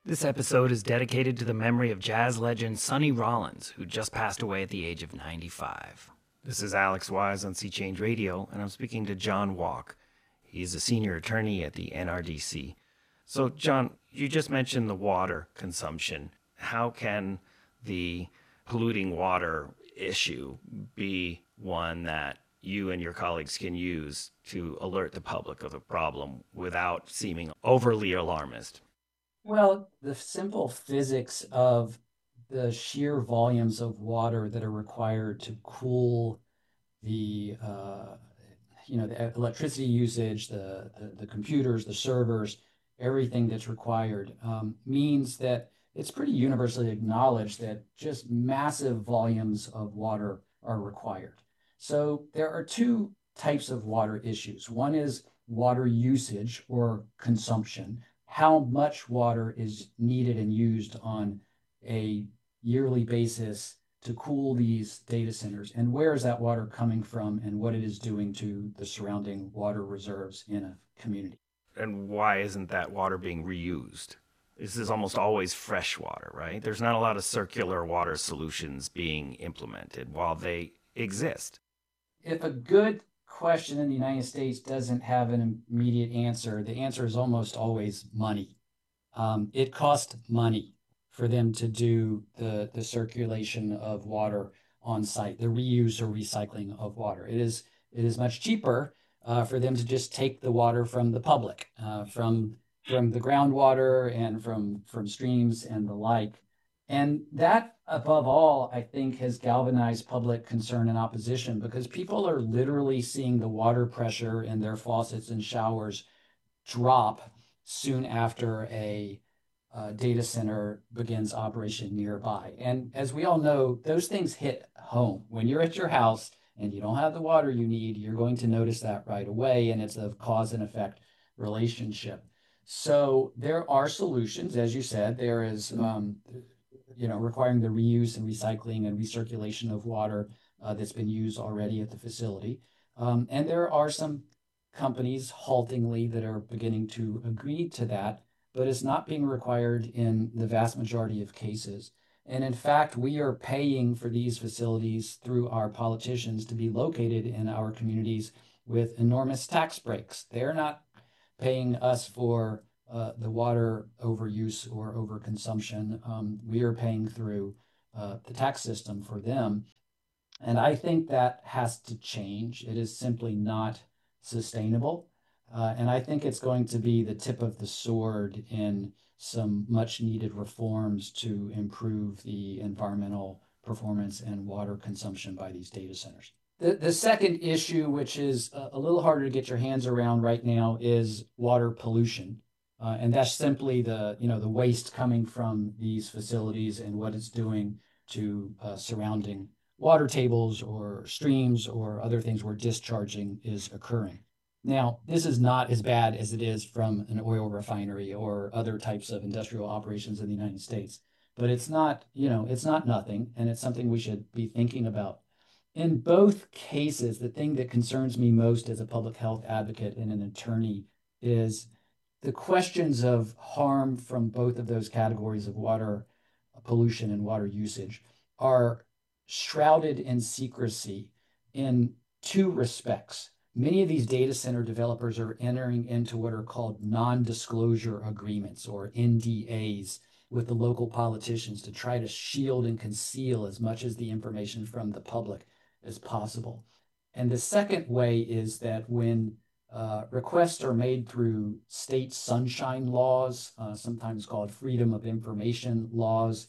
This episode is dedicated to the memory of jazz legend Sonny Rollins, who just passed away at the age of 95. This is Alex Wise on Sea Change Radio, and I'm speaking to John Walk. He's a senior attorney at the NRDC. So, John, you just mentioned the water consumption. How can the polluting water issue be one that you and your colleagues can use to alert the public of the problem without seeming overly alarmist? Well, the simple physics of the sheer volumes of water that are required to cool the the electricity usage, the computers, the servers, everything that's required means that it's pretty universally acknowledged that just massive volumes of water are required. So there are two types of water issues. One is water usage or consumption, how much water is needed and used on a yearly basis to cool these data centers, and where is that water coming from and what it is doing to the surrounding water reserves in a community. And why isn't that water being reused? This is almost always fresh water, right? There's not a lot of circular water solutions being implemented while they exist. If a good question in the United States doesn't have an immediate answer, the answer is almost always money. It costs money for them to do the circulation of water on site, the reuse or recycling of water. It is much cheaper for them to just take the water from the public, from the groundwater and from streams and the like. And that, above all, I think has galvanized public concern and opposition because people are literally seeing the water pressure in their faucets and showers drop soon after a data center begins operation nearby. And as we all know, those things hit home. When you're at your house and you don't have the water you need, you're going to notice that right away. And it's a cause and effect relationship. So there are solutions, as you said. There is, requiring the reuse and recycling and recirculation of water that's been used already at the facility. And there are some companies haltingly that are beginning to agree to that, but it's not being required in the vast majority of cases. And in fact, we are paying for these facilities through our politicians to be located in our communities with enormous tax breaks. They're not paying us for the water overuse or overconsumption. We are paying through the tax system for them. And I think that has to change. It is simply not sustainable. And I think it's going to be the tip of the sword in some much needed reforms to improve the environmental performance and water consumption by these data centers. The second issue, which is a little harder to get your hands around right now, is water pollution. And that's simply the waste coming from these facilities and what it's doing to surrounding water tables or streams or other things where discharging is occurring. Now, this is not as bad as it is from an oil refinery or other types of industrial operations in the United States, but it's not nothing, and it's something we should be thinking about. In both cases, the thing that concerns me most as a public health advocate and an attorney is the questions of harm from both of those categories of water pollution and water usage are shrouded in secrecy in two respects. Many of these data center developers are entering into what are called non-disclosure agreements or NDAs with the local politicians to try to shield and conceal as much as the information from the public as possible. And the second way is that when requests are made through state sunshine laws, sometimes called freedom of information laws,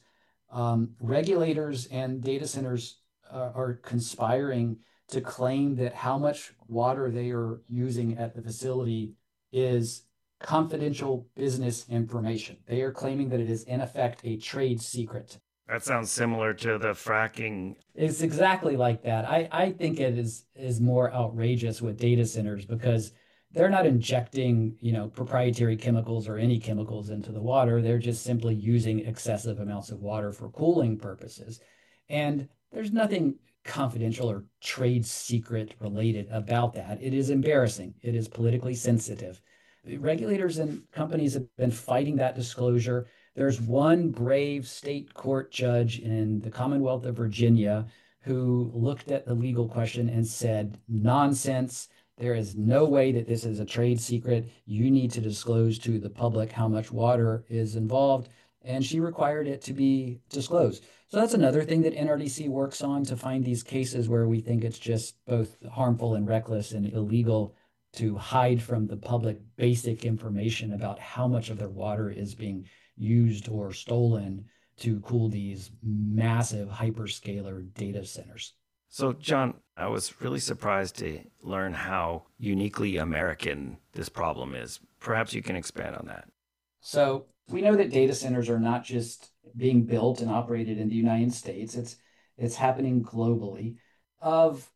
regulators and data centers are conspiring to claim that how much water they are using at the facility is confidential business information. They are claiming that it is, in effect, a trade secret. That sounds similar to the fracking. It's exactly like that. I think it is more outrageous with data centers because they're not injecting, proprietary chemicals or any chemicals into the water. They're just simply using excessive amounts of water for cooling purposes. And there's nothing confidential or trade secret related about that. It is embarrassing. It is politically sensitive. Regulators and companies have been fighting that disclosure. There's one brave state court judge in the Commonwealth of Virginia who looked at the legal question and said, nonsense. There is no way that this is a trade secret. You need to disclose to the public how much water is involved. And she required it to be disclosed. So that's another thing that NRDC works on, to find these cases where we think it's just both harmful and reckless and illegal to hide from the public basic information about how much of their water is being used or stolen to cool these massive hyperscaler data centers. So, John, I was really surprised to learn how uniquely American this problem is. Perhaps you can expand on that. So we know that data centers are not just being built and operated in the United States. It's happening globally. Of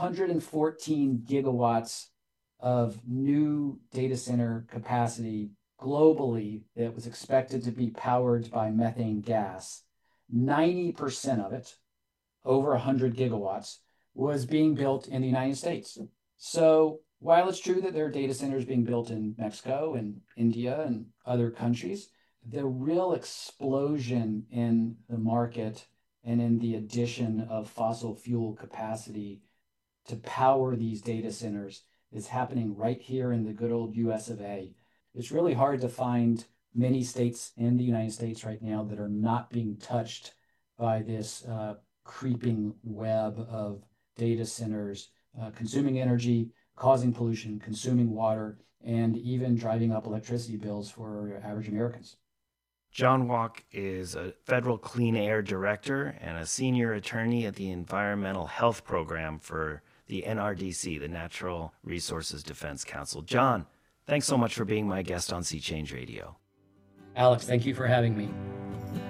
114 gigawatts of new data center capacity globally that was expected to be powered by methane gas, 90% of it, over 100 gigawatts, was being built in the United States. So while it's true that there are data centers being built in Mexico and India and other countries, the real explosion in the market and in the addition of fossil fuel capacity to power these data centers is happening right here in the good old US of A. It's really hard to find many states in the United States right now that are not being touched by this creeping web of data centers consuming energy, causing pollution, consuming water, and even driving up electricity bills for average Americans. John Walk is a federal clean air director and a senior attorney at the Environmental Health Program for the NRDC, the Natural Resources Defense Council. John, thanks so much for being my guest on Sea Change Radio. Alex, thank you for having me.